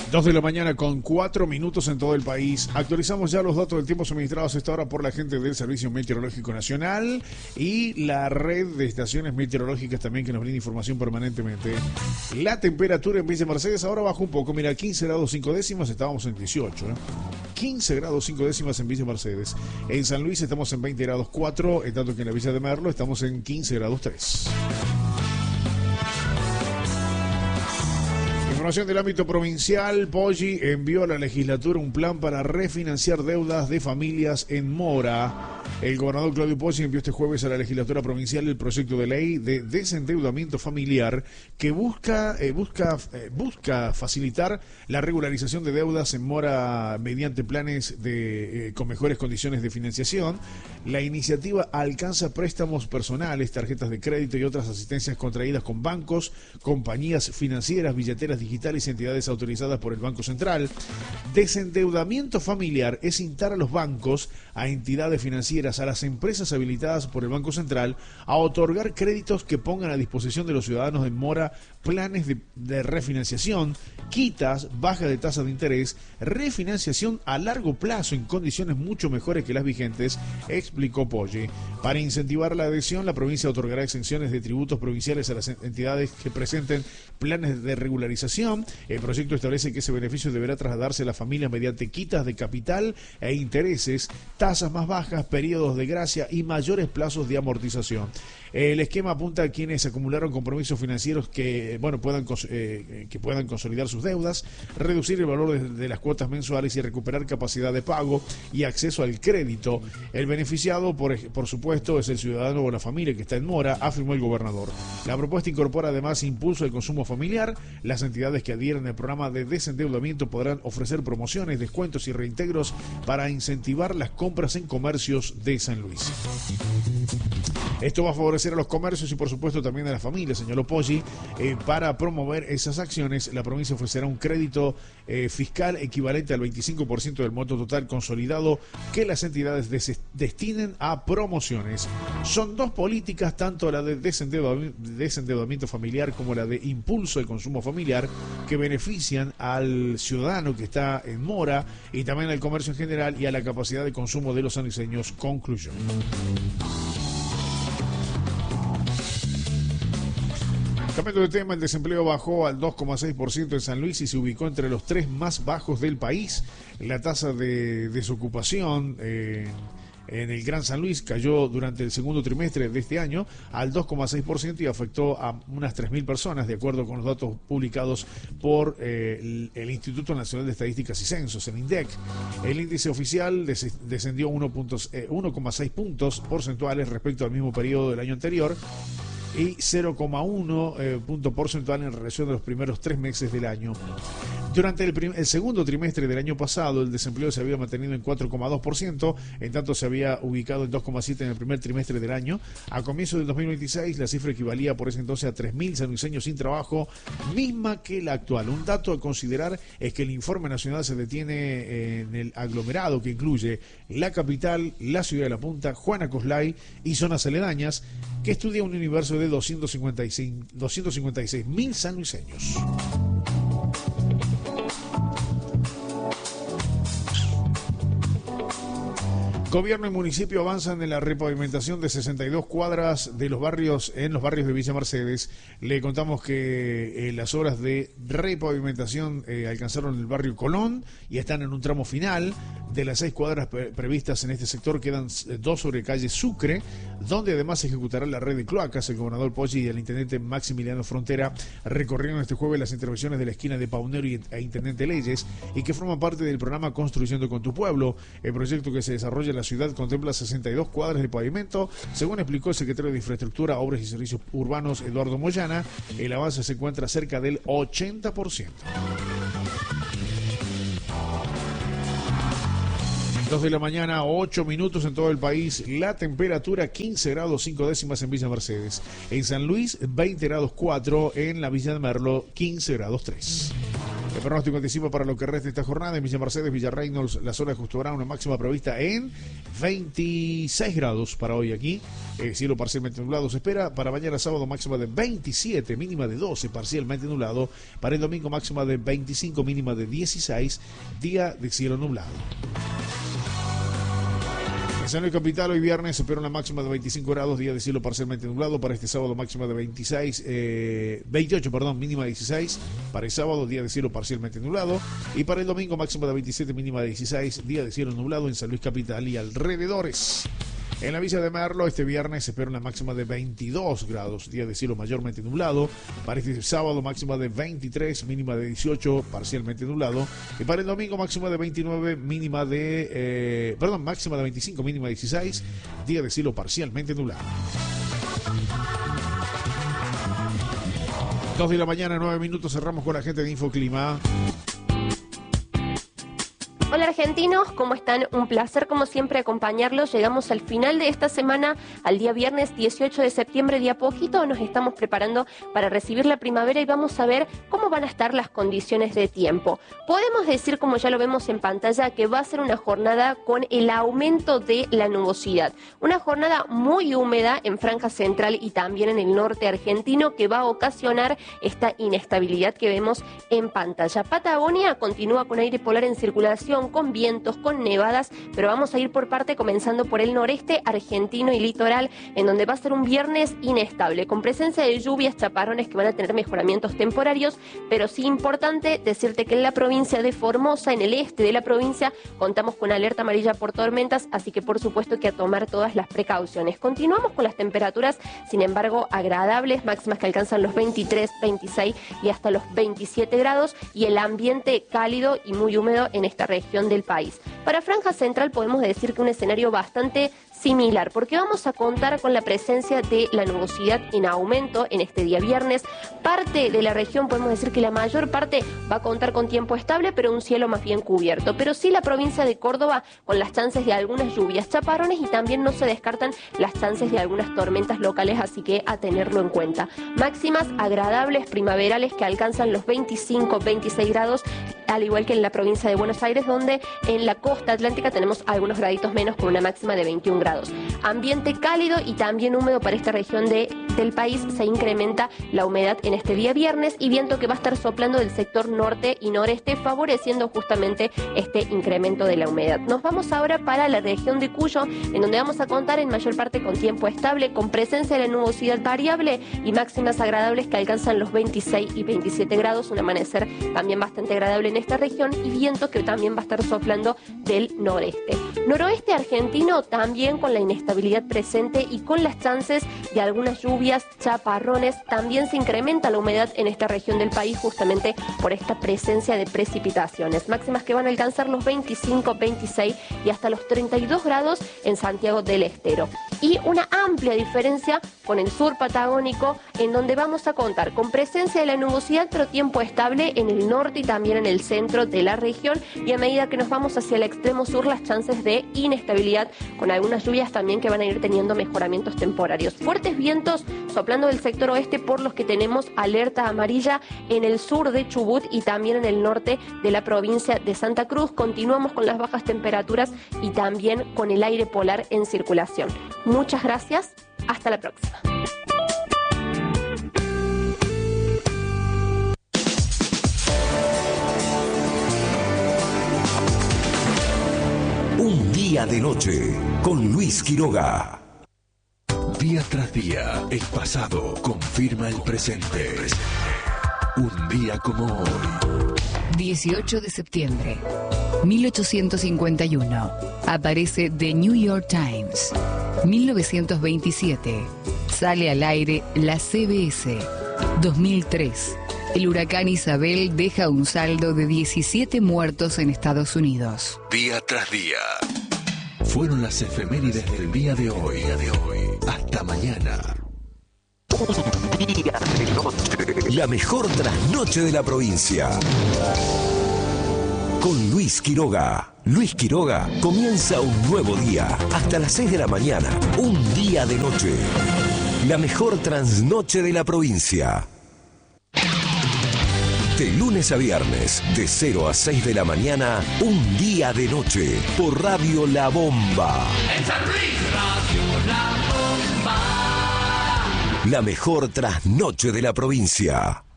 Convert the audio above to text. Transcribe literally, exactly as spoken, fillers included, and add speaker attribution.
Speaker 1: Dos de la mañana con cuatro minutos en todo el país. Actualizamos ya los datos del tiempo suministrados a esta hora por la gente del Servicio Meteorológico Nacional y la red de estaciones meteorológicas también que nos brinda información permanentemente. La temperatura en Villa Mercedes ahora bajó un poco. Mira, quince grados cinco décimas, estábamos en dieciocho. ¿eh? quince grados cinco décimas en Villa Mercedes. En San Luis estamos en veinte grados cuatro, en tanto que en la Villa de Merlo estamos en quince grados tres. Información del ámbito provincial. Poggi envió a la legislatura un plan para refinanciar deudas de familias en mora. El gobernador Claudio Poggi envió este jueves a la legislatura provincial el proyecto de ley de desendeudamiento familiar que busca eh, busca eh, busca facilitar la regularización de deudas en mora mediante planes de eh, con mejores condiciones de financiación. La iniciativa alcanza préstamos personales, tarjetas de crédito y otras asistencias contraídas con bancos, compañías financieras, billeteras digitales y entidades autorizadas por el Banco Central. Desendeudamiento familiar es instar a los bancos, a entidades financieras, a las empresas habilitadas por el Banco Central a otorgar créditos que pongan a disposición de los ciudadanos en mora planes de, de refinanciación, quitas, baja de tasa de interés, refinanciación a largo plazo en condiciones mucho mejores que las vigentes, explicó Poggi. Para incentivar la adhesión, la provincia otorgará exenciones de tributos provinciales a las entidades que presenten planes de regularización. El proyecto establece que ese beneficio deberá trasladarse a la familia mediante quitas de capital e intereses, tasas más bajas, periodos de gracia y mayores plazos de amortización. El esquema apunta a quienes acumularon compromisos financieros que bueno puedan eh, que puedan consolidar sus deudas, reducir el valor de, de las cuotas mensuales y recuperar capacidad de pago y acceso al crédito. El beneficiado, por, por supuesto, es el ciudadano o la familia que está en mora, afirmó el gobernador. La propuesta incorpora además impulso al consumo familiar. Las entidades que adhieran al programa de desendeudamiento podrán ofrecer promociones, descuentos y reintegros para incentivar las compras en comercios de San Luis. Esto va a favorecer a los comercios y por supuesto también a las familias, señaló Poggi. Eh, para promover esas acciones, la provincia ofrecerá un crédito eh, fiscal equivalente al veinticinco por ciento del monto total consolidado que las entidades des- destinen a promociones. Son dos políticas, tanto la de desendeudamiento, desendeudamiento familiar como la de impulso al consumo familiar, que benefician al ciudadano que está en mora y también al comercio en general y a la capacidad de consumo de los sanluiseños, concluyó. Cambiando de tema, el desempleo bajó al dos coma seis por ciento en San Luis y se ubicó entre los tres más bajos del país. La tasa de desocupación eh, en el Gran San Luis cayó durante el segundo trimestre de este año al dos coma seis por ciento y afectó a unas tres mil personas, de acuerdo con los datos publicados por eh, el, el Instituto Nacional de Estadísticas y Censos, el INDEC. El índice oficial des, descendió uno coma seis puntos porcentuales respecto al mismo periodo del año anterior y cero coma uno eh, punto porcentual en relación a los primeros tres meses del año. Durante el, prim- el segundo trimestre del año pasado, el desempleo se había mantenido en cuatro coma dos por ciento, en tanto se había ubicado en dos coma siete por ciento en el primer trimestre del año. A comienzo del dos mil veintiséis, la cifra equivalía por ese entonces a tres mil sanluiseños sin trabajo, misma que la actual. Un dato a considerar es que el informe nacional se detiene en el aglomerado que incluye la capital, la ciudad de La Punta, Juana Coslay y zonas aledañas, que estudia un universo de doscientos cincuenta y seis mil sanluiseños. Gobierno y municipio avanzan en la repavimentación de sesenta y dos cuadras de los barrios en los barrios de Villa Mercedes. Le contamos que eh, las obras de repavimentación eh, alcanzaron el barrio Colón y están en un tramo final. De las seis cuadras pre- previstas en este sector quedan eh, dos sobre calle Sucre, donde además se ejecutará la red de cloacas. El gobernador Poggi y el intendente Maximiliano Frontera recorrieron este jueves las intervenciones de la esquina de Paunero y, e Intendente Leyes y que forman parte del programa Construyendo con tu Pueblo. El proyecto que se desarrolla en la ciudad contempla sesenta y dos cuadras de pavimento. Según explicó el secretario de Infraestructura, Obras y Servicios Urbanos, Eduardo Moyana, el avance se encuentra cerca del ochenta por ciento. dos de la mañana, ocho minutos en todo el país. La temperatura quince grados cinco décimas en Villa Mercedes. En San Luis, veinte grados cuatro. En la Villa de Merlo, quince grados tres. El pronóstico anticipa para lo que resta de esta jornada en Villa Mercedes, Villa Reynolds, la zona de Justo Verano, una máxima prevista en veintiséis grados para hoy aquí. Eh, cielo parcialmente nublado se espera. Para mañana sábado máxima de veintisiete, mínima de doce, parcialmente nublado. Para el domingo máxima de veinticinco, mínima de dieciséis, día de cielo nublado. En San Luis Capital hoy viernes se espera una máxima de veinticinco grados, día de cielo parcialmente nublado. Para este sábado máxima de veintiséis, eh, veintiocho, perdón, mínima de dieciséis. Para el sábado día de cielo parcialmente nublado. Y para el domingo máxima de veintisiete, mínima de dieciséis, día de cielo nublado en San Luis Capital y alrededores. En la Villa de Merlo este viernes se espera una máxima de veintidós grados, día de cielo mayormente nublado. Para este sábado máxima de veintitrés, mínima de dieciocho, parcialmente nublado. Y para el domingo máxima de veintinueve, mínima de, eh, perdón, máxima de veinticinco, mínima de dieciséis, día de cielo parcialmente nublado. dos de la mañana, nueve minutos, cerramos con la gente de Infoclima.
Speaker 2: Hola argentinos, ¿cómo están? Un placer como siempre acompañarlos. Llegamos al final de esta semana, al día viernes dieciocho de septiembre, de a poquito nos estamos preparando para recibir la primavera y vamos a ver cómo van a estar las condiciones de tiempo. Podemos decir, como ya lo vemos en pantalla, que va a ser una jornada con el aumento de la nubosidad. Una jornada muy húmeda en Franja Central y también en el norte argentino que va a ocasionar esta inestabilidad que vemos en pantalla. Patagonia continúa con aire polar en circulación, con vientos, con nevadas, pero vamos a ir por parte comenzando por el noreste argentino y litoral, en donde va a ser un viernes inestable, con presencia de lluvias, chaparrones que van a tener mejoramientos temporarios, pero sí importante decirte que en la provincia de Formosa, en el este de la provincia, contamos con alerta amarilla por tormentas, así que por supuesto que a tomar todas las precauciones. Continuamos con las temperaturas, sin embargo, agradables, máximas que alcanzan los veintitrés, veintiséis y hasta los veintisiete grados, y el ambiente cálido y muy húmedo en esta región del país. Para Franja Central podemos decir que un escenario bastante similar, porque vamos a contar con la presencia de la nubosidad en aumento en este día viernes. Parte de la región, podemos decir que la mayor parte va a contar con tiempo estable, pero un cielo más bien cubierto. Pero sí la provincia de Córdoba con las chances de algunas lluvias, chaparrones, y también no se descartan las chances de algunas tormentas locales, así que a tenerlo en cuenta. Máximas agradables, primaverales, que alcanzan los veinticinco, veintiséis grados, al igual que en la provincia de Buenos Aires, donde en la costa atlántica tenemos algunos graditos menos con una máxima de veintiún grados. Ambiente cálido y también húmedo para esta región de, del país. Se incrementa la humedad en este día viernes y viento que va a estar soplando del sector norte y noreste, favoreciendo justamente este incremento de la humedad. Nos vamos ahora para la región de Cuyo, en donde vamos a contar en mayor parte con tiempo estable, con presencia de la nubosidad variable y máximas agradables que alcanzan los veintiséis y veintisiete grados, un amanecer también bastante agradable en esta región, y viento que también va a estar soplando del noreste. Noroeste argentino también con la inestabilidad presente y con las chances de algunas lluvias, chaparrones. También se incrementa la humedad en esta región del país justamente por esta presencia de precipitaciones. Máximas que van a alcanzar los veinticinco, veintiséis y hasta los treinta y dos grados en Santiago del Estero. Y una amplia diferencia con el sur patagónico, en donde vamos a contar con presencia de la nubosidad, pero tiempo estable en el norte y también en el centro de la región, y a medida que nos vamos hacia el extremo sur, las chances de inestabilidad con algunas lluvias también que van a ir teniendo mejoramientos temporarios. Fuertes vientos soplando del sector oeste, por los que tenemos alerta amarilla en el sur de Chubut y también en el norte de la provincia de Santa Cruz. Continuamos con las bajas temperaturas y también con el aire polar en circulación. Muchas gracias, hasta la próxima.
Speaker 3: Un día de noche con Luis Quiroga. Día tras día, el pasado confirma el presente. Un día como hoy.
Speaker 4: dieciocho de septiembre, mil ochocientos cincuenta y uno. Aparece The New York Times. mil novecientos veintisiete. Sale al aire la C B S. dos mil tres. El huracán Isabel deja un saldo de diecisiete muertos en Estados Unidos.
Speaker 3: Día tras día. Fueron las efemérides del día de hoy. De hoy. Hasta mañana. Día de noche. La mejor trasnoche de la provincia. Con Luis Quiroga. Luis Quiroga comienza un nuevo día. Hasta las seis de la mañana. Un día de noche. La mejor trasnoche de la provincia. De lunes a viernes, de cero a seis de la mañana, un día de noche, por Radio La Bomba.
Speaker 5: Radio La Bomba.
Speaker 3: La mejor trasnoche de la provincia.